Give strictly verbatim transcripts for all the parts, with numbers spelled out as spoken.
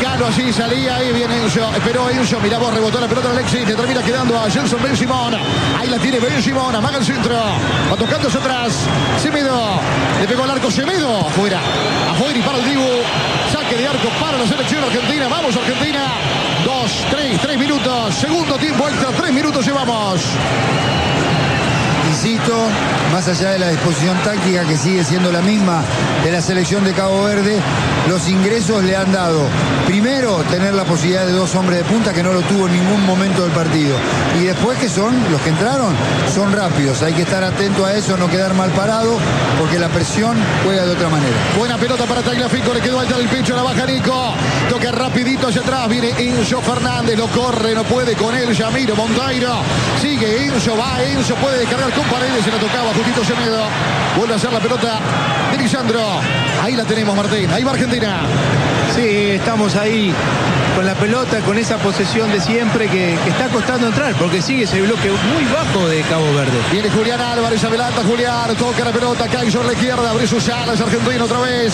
Cano así salía, ahí viene Enzo, esperó Enzo, mirá vos, rebotó la pelota de Alexis, le termina quedando a Gelson Ben Simón. Ahí la tiene Ben Simón, amaga el centro, va tocando hacia atrás, Semedo, le pegó al arco Semedo, afuera, afuera y para el Dibu, saque de arco para la selección argentina, vamos Argentina, dos, tres, tres minutos, segundo tiempo extra, tres minutos llevamos. Insisto, más allá de la disposición táctica que sigue siendo la misma de la selección de Cabo Verde, los ingresos le han dado, primero, tener la posibilidad de dos hombres de punta que no lo tuvo en ningún momento del partido, y después que son, los que entraron, son rápidos, hay que estar atento a eso, no quedar mal parado, porque la presión juega de otra manera. Buena pelota para Tagliafico, le quedó alta del pecho, la baja Nico, toca rapidito hacia atrás, viene Enzo Fernández, lo corre, no puede con él, Yamiro Monteiro, sigue Enzo, va Enzo, puede descargar con Paredes, se la tocaba Justito Semedo, vuelve a hacer la pelota de Lisandro, ahí la tenemos Martín, ahí va Argentina. Sí, estamos ahí con la pelota, con esa posesión de siempre que, que está costando entrar, porque sigue ese bloque muy bajo de Cabo Verde. Viene Julián Álvarez, adelanta Julián, toca la pelota, cae sobre la izquierda, abre sus alas, Argentina otra vez.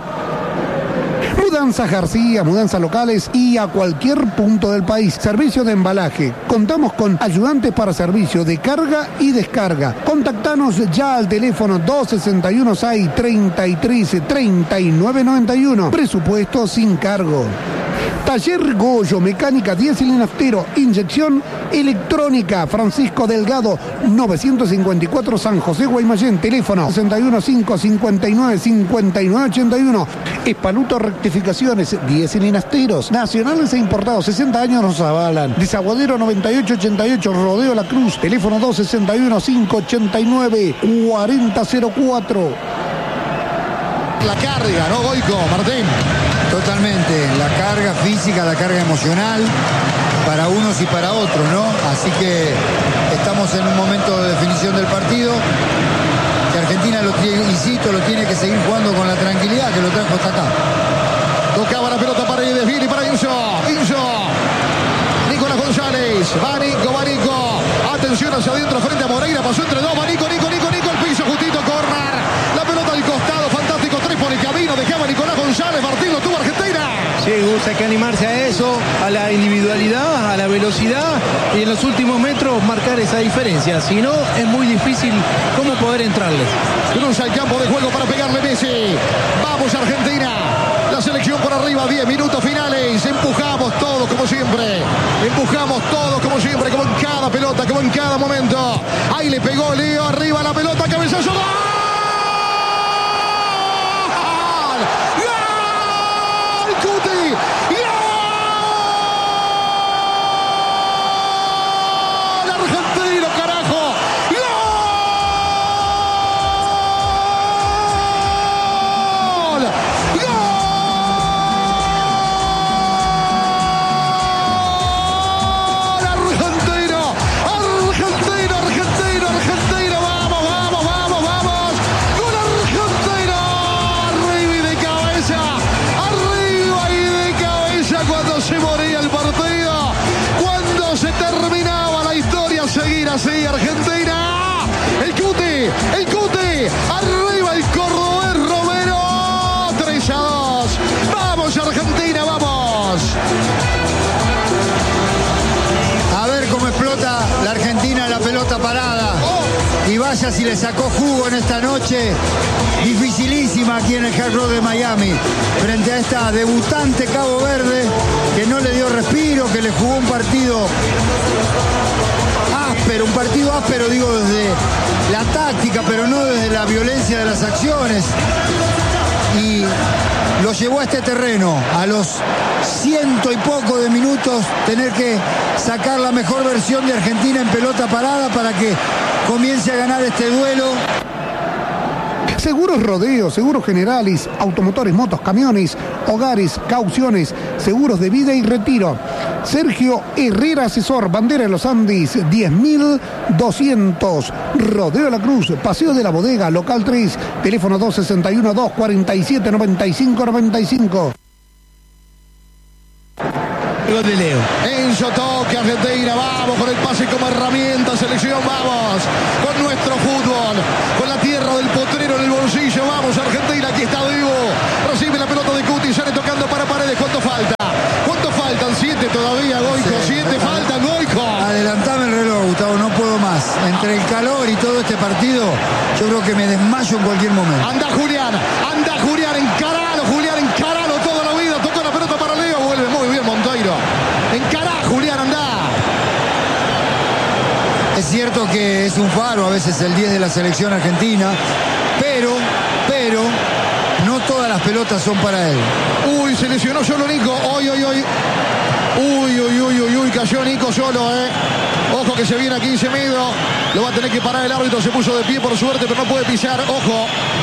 Mudanzas García, mudanzas locales y a cualquier punto del país. Servicio de embalaje. Contamos con ayudantes para servicio de carga y descarga. Contactanos ya al teléfono dos seis uno seis, treinta y tres, treinta y nueve noventa y uno. Presupuesto sin cargo. Taller Goyo, mecánica diésel y naftero, inyección electrónica, Francisco Delgado, novecientos cincuenta y cuatro San José Guaymallén, teléfono sesenta y uno, cinco cincuenta y nueve, cincuenta y nueve ochenta y uno. Espaluto Rectificaciones, diésel y nafteros, nacionales e importados, sesenta años nos avalan. Desaguadero noventa y ocho ochenta y ocho, Rodeo La Cruz, teléfono dos sesenta y uno, cinco ochenta y nueve, cuarenta cero cuatro. La carga, ¿no, Goico, Martín? Totalmente, la carga física, la carga emocional, para unos y para otros, ¿no? Así que estamos en un momento de definición del partido, que Argentina, lo tiene, insisto, lo tiene que seguir jugando con la tranquilidad que lo trajo hasta acá. Tocaba la pelota para Paredes, viene para Enzo, Enzo, Nicolás González, va Nico, va Nico, atención hacia adentro frente a Moreira, pasó entre dos, va Nico, Nico, Nico, Nico, el piso, justito, corner, la pelota al costado, fantástico, tres por el camino, dejaba Nicolás González, Martín lo tuvo Argentina. Sí, Gus, hay que animarse a eso, a la individualidad, a la velocidad y en los últimos metros marcar esa diferencia. Si no, es muy difícil cómo poder entrarles. Cruza el campo de juego para pegarle Messi. Vamos Argentina. La selección por arriba, diez minutos finales. Empujamos todos como siempre. Empujamos todos como siempre, como en cada pelota, como en cada momento. Ahí le pegó Leo, arriba la pelota, cabezazo. ¡Gol! Cuti. ¡Gol! Argentino, carajo. ¡Gol! ¡Gol! Argentino, Argentino, Argentino, Argentino. Vamos, vamos, vamos, vamos. Gol Argentino. Arriba y de cabeza. Arriba y de cabeza cuando se moría el partido. Cuando se terminaba la historia, seguir así Argentina. El Cuti, el Cuti. Arriba el cordobés Romero. tres a dos. Vamos Argentina, vamos. A ver cómo explota la Argentina la pelota parada. Y vaya si le sacó jugo en esta noche dificilísima aquí en el Hard Rock de Miami, frente a esta debutante Cabo Verde que no le dio respiro, que le jugó un partido áspero, un partido áspero digo desde la táctica, pero no desde la violencia de las acciones. Y lo llevó a este terreno, a los ciento y poco de minutos, tener que sacar la mejor versión de Argentina en pelota parada para que comience a ganar este duelo. Seguros Rodeo, Seguros Generalis, automotores, motos, camiones, hogares, cauciones, seguros de vida y retiro. Sergio Herrera Asesor, Bandera de los Andes, diez mil doscientos. Rodeo La Cruz, Paseo de la Bodega, local tres, teléfono dos sesenta y uno, dos cuarenta y siete, noventa y cinco noventa y cinco. Gol de Leo. Enzo toque Argentina, vamos con el pase como herramienta, selección, vamos con nuestro fútbol, con la tierra del potrero en el bolsillo, vamos Argentina, aquí está Diego, recibe la pelota de Cuti, sale tocando para Paredes, ¿cuánto falta? uruguayo en cualquier momento. Anda Julián, anda Julián, encaralo, Julián, encaralo toda la vida, tocó la pelota para Leo, vuelve muy bien Monteiro. Encará, Julián, anda. Es cierto que es un faro a veces el diez de la selección argentina, pero, pero, no todas las pelotas son para él. Uy, se lesionó solo Nico, hoy, hoy, hoy. Uy, uy, uy, uy, uy, cayó Nico solo, eh. Ojo que se viene a quince Medo. Lo va a tener que parar el árbitro, se puso de pie por suerte, pero no puede pisar, ojo.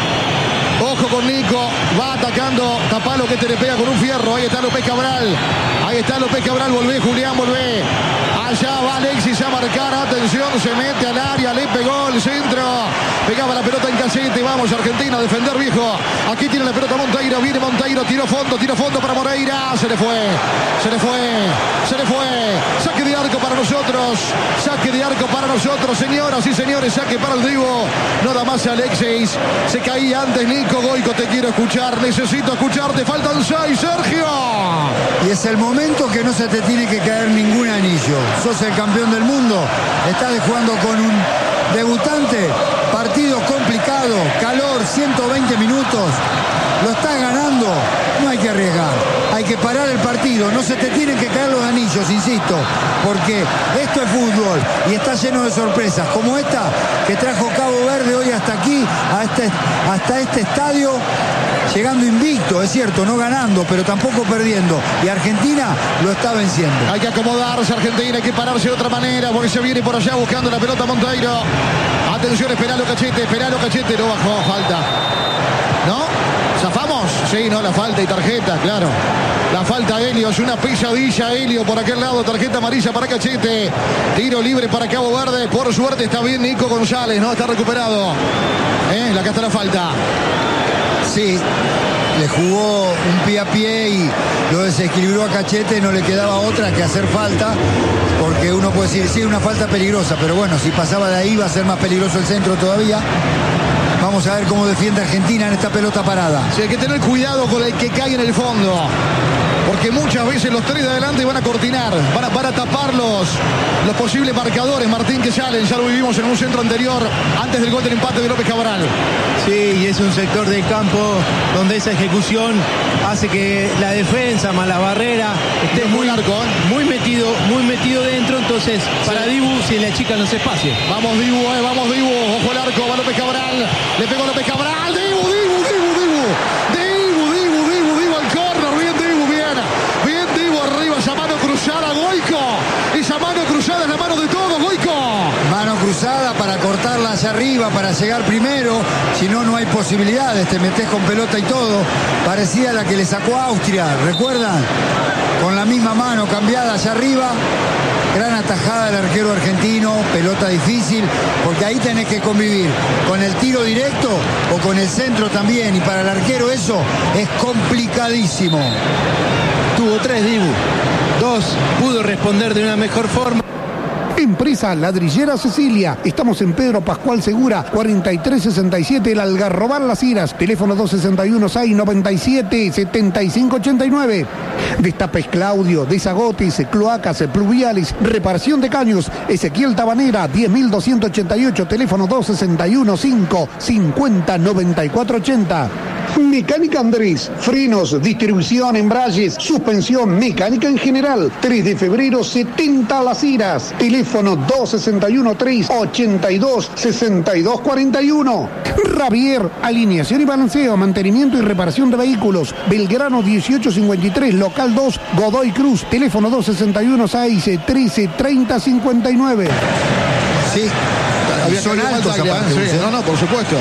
Ojo con Nico, va atacando, Tapalo que te le pega con un fierro, ahí está López Cabral, ahí está López Cabral, volvé Julián, volvé, allá va Alexis a marcar, atención, se mete al área, le pegó el centro, pegaba la pelota en Cachete, vamos Argentina a defender viejo, aquí tiene la pelota Monteiro, viene Monteiro, tiro fondo, tiro fondo para Moreira, se le fue, se le fue, se le fue, saque de arco para nosotros, saque de arco para nosotros, señoras y señores, saque para el Divo, no da más Alexis, se caía antes Nico. Goico, te quiero escuchar, necesito escucharte, faltan seis, Sergio. Y es el momento que no se te tiene que caer ningún anillo. Sos el campeón del mundo, estás jugando con un debutante, partido complicado, calor, ciento veinte minutos, lo estás ganando, no hay que arriesgar, hay que parar el partido, no se te tienen que caer los anillos, insisto, porque esto es fútbol y está lleno de sorpresas, como esta que trajo Cabo Verde hoy hasta aquí, a este, hasta este estadio, llegando invicto, es cierto, no ganando, pero tampoco perdiendo, y Argentina lo está venciendo. Hay que acomodarse Argentina, hay que pararse de otra manera, porque se viene por allá buscando la pelota Monteiro. Atención, esperalo Cachete, esperalo Cachete, no bajó, falta. ¿No? ¿Zafamos? Sí, no, la falta y tarjeta, claro. La falta Helio, es una pesadilla Helio por aquel lado, tarjeta amarilla para Cachete. Tiro libre para Cabo Verde, por suerte está bien Nico González, ¿no? Está recuperado. ¿Eh? Acá está la falta. Sí, le jugó un pie a pie y lo desequilibró a Cachete, no le quedaba otra que hacer falta, porque uno puede decir, sí, una falta peligrosa, pero bueno, si pasaba de ahí va a ser más peligroso el centro todavía. Vamos a ver cómo defiende Argentina en esta pelota parada. Sí, hay que tener cuidado con el que cae en el fondo, porque muchas veces los tres de adelante van a cortinar, van a, van a tapar los, los posibles marcadores. Martín que salen, ya lo vivimos en un centro anterior, antes del gol del empate de López Cabral. Sí, y es un sector del campo donde esa ejecución hace que la defensa más la barrera esté muy, arco, ¿eh? muy metido, muy metido dentro, entonces para sí. Dibu se le achican los espacios. Vamos Dibu, eh, vamos Dibu, ojo al arco, va López Cabral, le pegó López Cabral, Dibu, Dibu, Dibu, Dibu, Dibu, Dibu, Dibu, Dibu al córner, bien Dibu, bien, bien Dibu arriba, esa mano cruzada, Goico, esa mano cruzada es la mano de todo, Goico. Mano cruzada para cortarla hacia arriba, para llegar primero, si no, no hay posibilidades, te metes con pelota y todo, parecida a la que le sacó a Austria, ¿recuerdan? Con la misma mano cambiada hacia arriba, gran atajada del arquero argentino, pelota difícil, porque ahí tenés que convivir con el tiro directo o con el centro también, y para el arquero eso es complicadísimo. Tuvo tres Dibu, dos pudo responder de una mejor forma. Empresa Ladrillera Cecilia. Estamos en Pedro Pascual Segura, cuarenta y tres sesenta y siete, El Algarrobar Las Heras. Teléfono dos sesenta y uno, seis noventa y siete, setenta y cinco ochenta y nueve. Destapes Claudio, desagotes, cloacas, pluviales, reparación de caños. Ezequiel Tabanera, diez mil doscientos ochenta y ocho. Teléfono dos sesenta y uno, cinco cincuenta, noventa y cuatro ochenta. Mecánica Andrés, frenos, distribución, embragues, suspensión, mecánica en general. tres de febrero, setenta Las Heras. Teléfono dos sesenta y uno, tres ochenta y dos, sesenta y dos cuarenta y uno. Ravier, alineación y balanceo, mantenimiento y reparación de vehículos. Belgrano dieciocho cincuenta y tres, local dos, Godoy Cruz. Teléfono dos sesenta y uno, seis trece, treinta cincuenta y nueve. Sí, había son altos aparte, sí, no, no, por supuesto.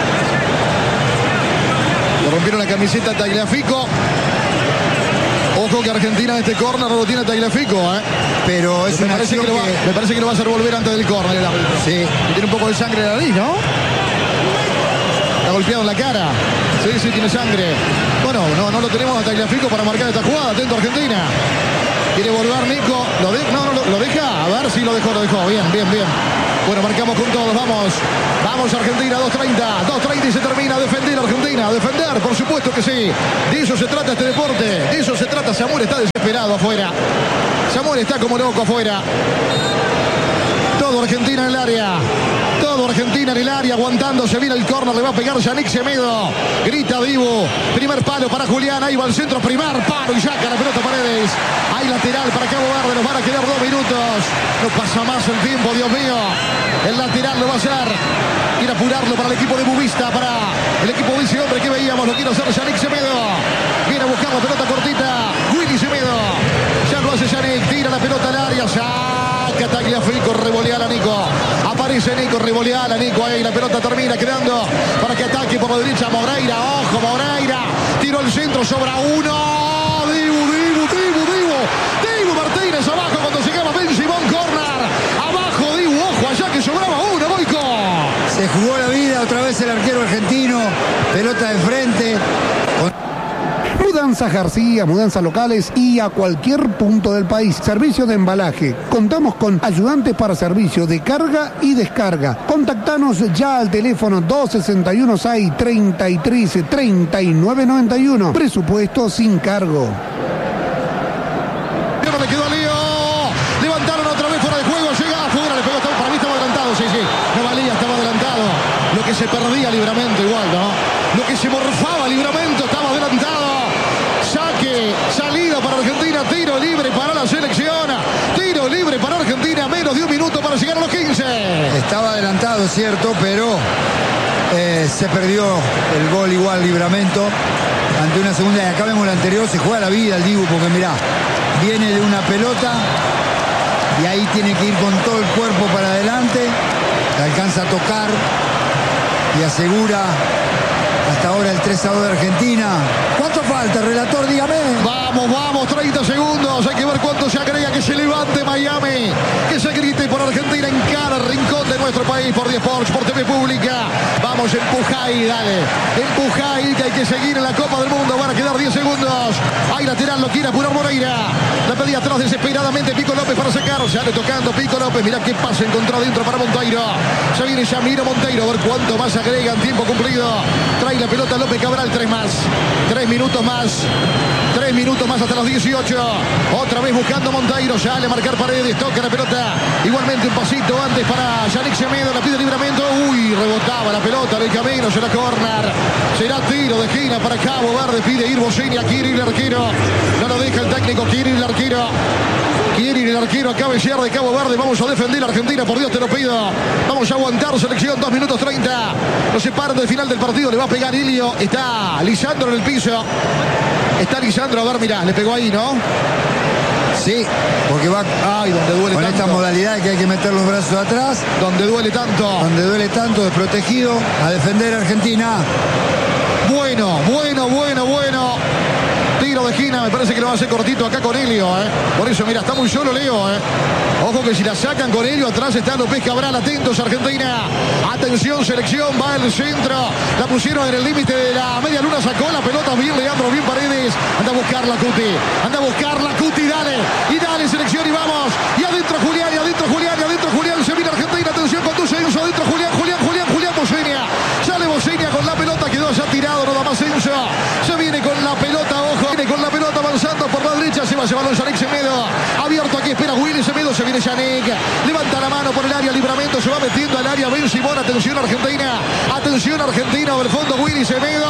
Le rompieron la camiseta a Tagliafico. Ojo que Argentina en este córner no lo tiene a Tagliafico, ¿eh? Pero es me una parece acción que, lo va, que... me parece que lo va a hacer volver antes del córner el árbitro. Sí. Y tiene un poco de sangre en la nariz, ¿no? Está golpeado en la cara. Sí, sí, tiene sangre. Bueno, no, no lo tenemos a Tagliafico para marcar esta jugada. Atento Argentina. Quiere volver Nico. ¿Lo de... No, no, lo, lo deja. A ver si lo dejó, lo dejó. Bien, bien, bien. Bueno, marcamos con todos. Vamos. Vamos Argentina, dos treinta. dos treinta y se termina. Defender Argentina. Defender, por supuesto que sí. De eso se trata este deporte. De eso se trata. Samuel está desesperado afuera. Samuel está como loco afuera. Todo Argentina en el área. Todo todo Argentina en el área, aguantándose bien el córner, le va a pegar Yannick Semedo. Grita Dibu, primer palo para Julián, ahí va el centro, primer palo y saca la pelota Paredes. Hay lateral para Cabo Verde, nos van a quedar dos minutos. No pasa más el tiempo, Dios mío. El lateral lo va a hacer. Quiere apurarlo para el equipo de Bubista, para el equipo de ese hombre que veíamos, lo quiere hacer Yannick Semedo. Viene a buscar la pelota cortita, Willy Semedo. Ya lo hace Yannick, tira la pelota al área, saca Tagliafico, revoleala Nico. Aparece Nico, revoleala Nico, ahí la pelota termina quedando para que ataque por la derecha Moreira. Ojo Moreira, tiró el centro, sobra uno. Dibu, Dibu, Dibu, Dibu. Dibu Martínez abajo cuando llegaba Ben Simón, corner. Abajo Dibu, ojo allá que sobraba uno, Boico. Se jugó la vida otra vez el arquero argentino, pelota de frente. Mudanza García, mudanzas locales y a cualquier punto del país. Servicio de embalaje. Contamos con ayudantes para servicio de carga y descarga. Contactanos ya al teléfono dos seis uno seis, treinta y tres, treinta y nueve noventa y uno. Presupuesto sin cargo. Pero le quedó Lío. Levantaron otra vez fuera de juego. Llega afuera, le pegó. Para mí estaba adelantado, sí, sí. No valía, estaba adelantado. Lo que se perdía Libramento igual, ¿no? Lo que se morfaba Libramento estaba adelantado. Saque, salida para Argentina, tiro libre para la selección, tiro libre para Argentina, menos de un minuto para llegar a los quince. Estaba adelantado, cierto, pero eh, se perdió el gol igual Libramento ante una segunda, y acá vemos la anterior, se juega la vida el Dibu, porque mirá, viene de una pelota y ahí tiene que ir con todo el cuerpo para adelante, alcanza a tocar y asegura hasta ahora el tres a dos de Argentina. ¿Cuánto falta, relator? Dígame. Vamos, vamos, treinta segundos. Hay que ver cuánto se agrega, que se levante Miami, que se grite por Argentina en cada rincón de nuestro país, por diez Sports, por T V Pública. Vamos, empuja ahí, dale. Empuja ahí, que hay que seguir en la Copa del Mundo. Van a quedar diez segundos. Hay lateral, lo quiere apurar Moreira. La pedía atrás desesperadamente Pico López para sacar. Sale tocando Pico López. Mirá qué pase encontró adentro para Monteiro. Ya viene Yamiro Monteiro. A ver cuánto más agrega en tiempo cumplido. Trae la pelota López Cabral, tres más. Tres minutos más. Tres minutos más hasta los dieciocho. Otra vez buscando Monteiro. Ya le marcar Paredes. Toca la pelota. Igualmente un pasito antes para Yannick Semedo. La pide Libramento. Uy, rebotaba la pelota del camino. Será córner. Será tiro de esquina para Cabo Verde. Pide ir Bocenia. Quiere ir el arquero. No lo deja el técnico. Quiere ir el arquero. Quiere ir el arquero a cabecear de Cabo Verde. Vamos a defender a Argentina. Por Dios te lo pido. Vamos a aguantar selección. dos minutos treinta. No se paran del final del partido. Le va a pegar Ilio. Está Lisandro en el piso. Está Lisandro. A ver, mirá. Le pegó ahí, ¿no? Sí, porque va Ay, donde duele con tanto. esta modalidad que hay que meter los brazos atrás, Donde duele tanto. donde duele tanto, desprotegido, a defender a Argentina. Bueno, bueno, bueno, bueno. Tiro de esquina, me parece que lo va a hacer cortito acá con Helio, ¿eh? Por eso, mira, está muy solo Leo, ¿eh? Ojo que si la sacan con Helio, atrás está López Cabral, atentos Argentina. Atención, selección, va el centro. La pusieron en el límite de la media luna, sacó la pelota bien Leandro, bien Paredes. Anda a buscarla, Cuti. Anda a buscarla, Cuti, dale. Y dale, selección, y vamos. Y adentro Julián, y adentro Julián, y adentro Julián. Se viene Argentina, atención, conduce Enzo, adentro Julián, Julián, Julián, Julián Bocenia. Sale Bocenia con la pelota, quedó ya tirado, no da más Enzo. Se viene con la pelota, ojo. Viene con la pelota avanzando por la derecha, se va a llevar Yannick Semedo. Abierto aquí, espera Willy Semedo, se viene Yannick. Levanta la mano por el área, Libramento, se va metiendo al área Ben Simón. Atención Argentina, atención Argentina, del fondo Willy Semedo.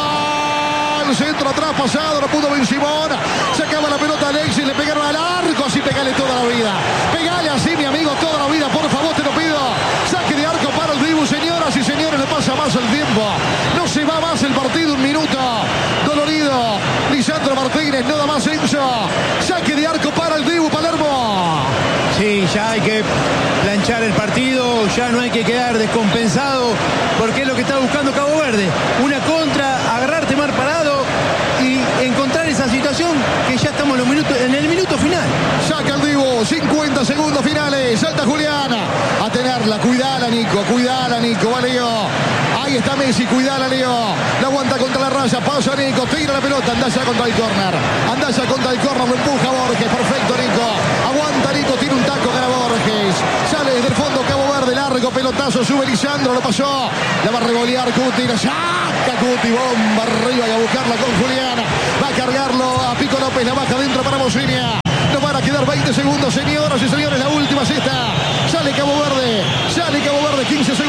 El centro atrás pasado, no pudo Ben Simón. Se acaba la pelota Alexis, le pegaron al arco, así pegale toda la vida. Pegale así, mi amigo, toda la vida, por favor, te lo pido. Saque de arco para el Dibu, señoras y señores, le pasa más el tiempo. No se va más el partido, un minuto. Dolorido, Lisandro Martínez, nada más Enzo. Saque de arco para el Dibu, Palermo. Sí, ya hay que planchar el partido, ya no hay que quedar descompensado, porque es lo que está buscando Cabo Verde. Una contra, agarrarte mal parado y encontrar esa situación que ya estamos en, los minutos, en el minuto final. Saca el Dibu, cincuenta segundos finales. Salta Julián. A tenerla, cuidala Nico, cuidala Nico, va Leo. Ahí está Messi, cuidala Leo. La aguanta contra la raya, pasa Nico, tira la pelota, anda ya contra el córner. Anda ya contra el córner, lo empuja Borges, perfecto Nico. Aguanta Nico, tiene un taco, gana Borges. Sale desde el fondo Cabo Verde, largo pelotazo, sube Lisandro, lo pasó. La va a revolear Cuti, la saca Cuti, bomba arriba y a buscarla con Julián. Va a cargarlo a Pico López, la baja dentro para Bocenia. Nos van a quedar veinte segundos, señoras y señores, la última cesta. Sale Cabo Verde, sale Cabo Verde, quince segundos.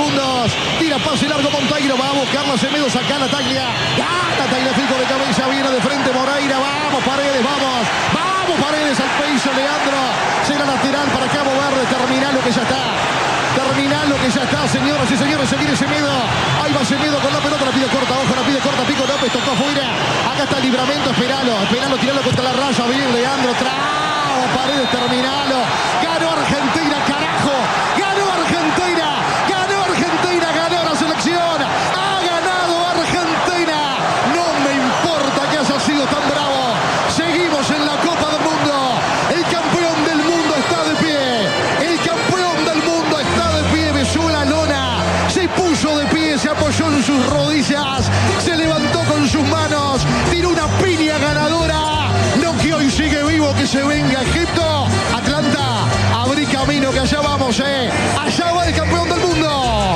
segundos. Tira pase largo Monteiro. Va a buscarla Semedo. Saca la Taglia. Gana Tagliafico de cabeza. Viene de frente Moreira. Vamos Paredes. Vamos. Vamos Paredes al piso. Leandro. Será lateral para Cabo Verde. Termina lo que ya está. Termina lo que ya está, señoras y señores. Se viene Semedo. Ahí va Semedo con la pelota. La pide corta. Ojo, la pide corta. Pico López. Tocó afuera. Acá está el Libramento. Esperalo. Esperalo. Tiralo contra la raya. Bien, Leandro. Trao. Paredes. Terminalo. Ganó Argentina, carajo. Ganó Argentina. Ganó Argentina. Ganó la selección. Ha ganado Argentina. No me importa que haya sido tan bravo. Seguimos en la Copa del Mundo. El campeón del mundo está de pie. El campeón del mundo está de pie. Besó la lona. Se puso de pie. Se apoyó en sus rodillas. Se levantó con sus manos. Tiró una piña ganadora. No que hoy sigue vivo. Que se venga Egipto. Atlanta. Abrí camino que allá vamos, eh. Allá va el campeón del mundo.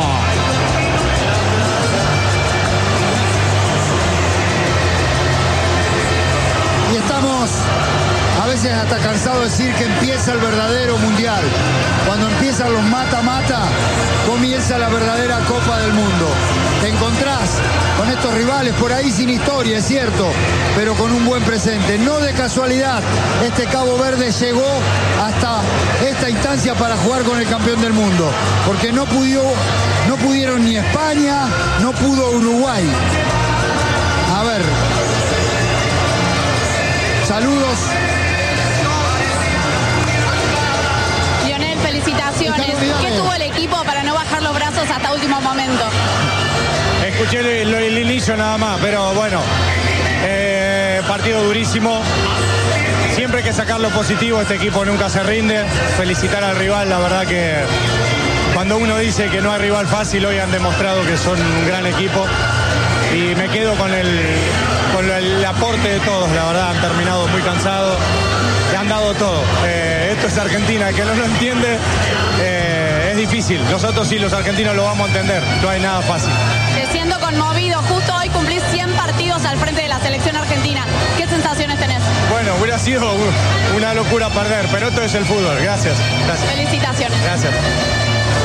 Y estamos a veces hasta cansados de decir que empieza el verdadero mundial. Cuando empiezan los mata-mata, comienza la verdadera Copa del Mundo. Te encontrás con estos rivales por ahí sin historia, es cierto, pero con un buen presente. No de casualidad, este Cabo Verde llegó hasta esta instancia para jugar con el campeón del mundo, porque no pudió, no pudieron ni España, no pudo Uruguay. A ver, saludos. Lionel, felicitaciones. ¿Qué tuvo el equipo para no bajar los brazos hasta último momento? Escuché el, el inicio nada más, pero bueno, eh, partido durísimo. Siempre hay que sacar lo positivo, este equipo nunca se rinde. Felicitar al rival, la verdad que cuando uno dice que no hay rival fácil, hoy han demostrado que son un gran equipo. Y me quedo con el, con el aporte de todos, la verdad, han terminado muy cansados, le han dado todo. Eh, esto es Argentina, el que no lo entiende, eh, es difícil. Nosotros sí, los argentinos lo vamos a entender, no hay nada fácil. Te siento conmovido, justo hoy cumplís cien partidos al frente de la selección argentina. ¿Qué sensaciones tenés? Bueno, hubiera sido una locura perder, pero esto es el fútbol. Gracias. Gracias. Felicitaciones. Gracias.